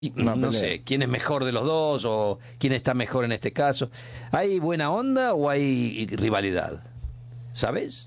Y Una no pelea. sé quién es mejor de los dos o quién está mejor en este caso. ¿Hay buena onda o hay rivalidad? ¿Sabes?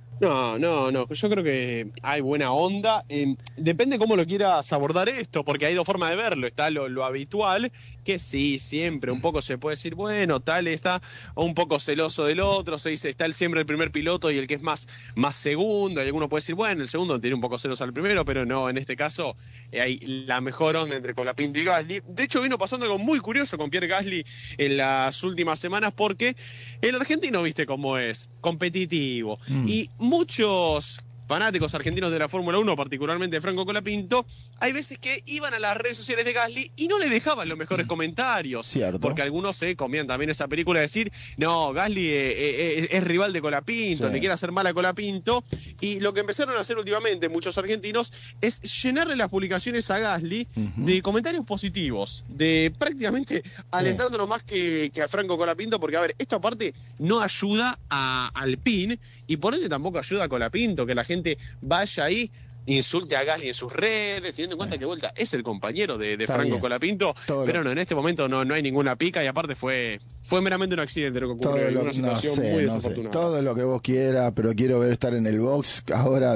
No. Yo creo que hay buena onda. Depende cómo lo quieras abordar esto, porque hay dos formas de verlo. Está lo habitual, que sí, siempre un poco se puede decir, bueno, tal está un poco celoso del otro. Se dice, está siempre el primer piloto y el que es más segundo. Y alguno puede decir, bueno, el segundo tiene un poco celoso al primero, pero no, en este caso hay la mejor onda entre Colapinto y Gasly. De hecho, vino pasando algo muy curioso con Pierre Gasly en las últimas semanas, porque el argentino, viste cómo es, competitivo. Y muchos fanáticos argentinos de la Fórmula 1, particularmente de Franco Colapinto, hay veces que iban a las redes sociales de Gasly y no le dejaban los mejores comentarios. Cierto. Porque algunos se comían también esa película de decir, no, Gasly es rival de Colapinto, Sí. le quiere hacer mal a Colapinto. Y lo que empezaron a hacer últimamente muchos argentinos es llenarle las publicaciones a Gasly de comentarios positivos, de prácticamente alentándolo más que a Franco Colapinto, porque a ver, esto aparte no ayuda a Alpine y por ende tampoco ayuda a Colapinto, que la gente vaya ahí, insulte a Gasly en sus redes, teniendo en cuenta que vuelta es el compañero de Está Franco bien. Colapinto, Todo pero lo- no, en este momento no hay ninguna pica y aparte fue meramente un accidente lo que ocurrió, Todo y lo, una situación muy no sé, desafortunada. todo lo que vos quieras, pero quiero ver estar en el box ahora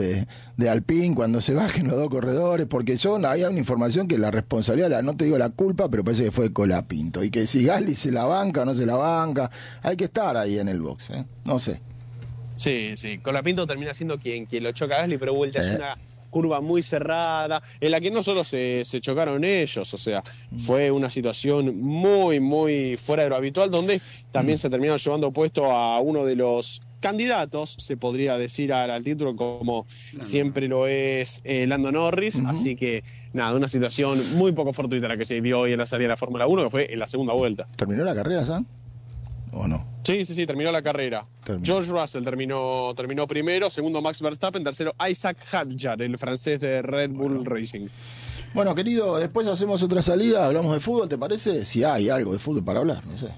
de Alpine cuando se bajen los dos corredores, porque yo había una información que la responsabilidad, no te digo la culpa, pero parece que fue Colapinto, y que si Gasly se la banca o no se la banca, hay que estar ahí en el box, no sé. Sí, Colapinto termina siendo quien lo choca a Gasly, pero vuelta es una curva muy cerrada, en la que no solo se chocaron ellos, o sea, fue una situación muy fuera de lo habitual, donde también se terminaron llevando puesto a uno de los candidatos, se podría decir, al título, como siempre lo es Lando Norris, así que nada, una situación muy poco fortuita la que se vio hoy en la salida de la Fórmula 1, que fue en la segunda vuelta. ¿Terminó la carrera ya? ¿O no? Sí, terminó la carrera. Terminó. George Russell terminó primero, segundo Max Verstappen, tercero Isaac Hadjar, el francés de Red Bull Racing. Bueno, querido, después hacemos otra salida, hablamos de fútbol, ¿te parece? Si hay algo de fútbol para hablar, no sé.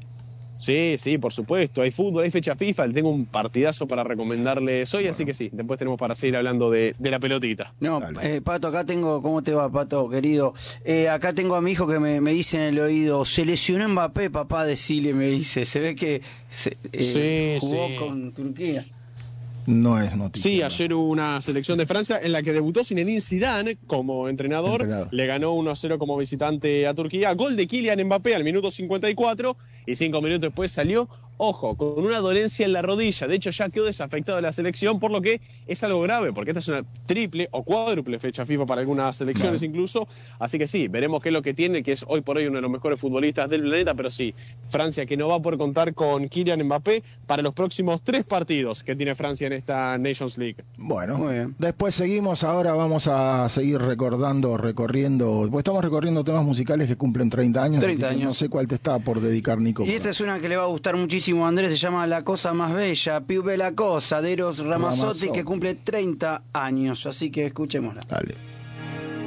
Sí, por supuesto. Hay fútbol, hay fecha FIFA. Tengo un partidazo para recomendarles hoy, así que sí, después tenemos para seguir hablando de la pelotita. No, Dale. Pato, acá tengo, ¿cómo te va, Pato, querido? Acá tengo a mi hijo que me dice en el oído, se lesionó Mbappé, papá, decile, me dice, se ve que jugó sí. con Turquía. No es noticia. Sí, no. ayer hubo una selección de Francia en la que debutó Zinedine Zidane como entrenador. Le ganó 1-0 como visitante a Turquía. Gol de Kylian Mbappé al minuto 54 y 5 minutos después salió, ojo, con una dolencia en la rodilla. De hecho, ya quedó desafectado de la selección, por lo que es algo grave, porque esta es una triple o cuádruple fecha FIFA para algunas selecciones incluso. Así que sí, veremos qué es lo que tiene, que es hoy por hoy uno de los mejores futbolistas del planeta, pero sí, Francia que no va a poder contar con Kylian Mbappé para los próximos 3 partidos que tiene Francia en esta Nations League. Bueno, Muy bien. después seguimos, ahora vamos a seguir recorriendo, pues estamos recorriendo temas musicales que cumplen 30 años. 30 así que años. No sé cuál te está por dedicar, Nico. Y esta es una que le va a gustar muchísimo a Andrés, se llama La Cosa Más Bella, Più Bella Cosa, de Eros Ramazzotti, Ramazzotti. que cumple 30 años, así que escuchémosla. Dale.